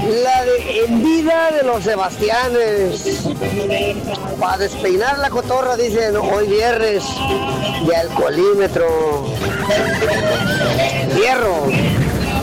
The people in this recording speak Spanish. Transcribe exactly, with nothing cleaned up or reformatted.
La de En vida de los Sebastianes. Para despeinar la cotorra, dicen, hoy viernes. Y alcoholímetro. Hierro.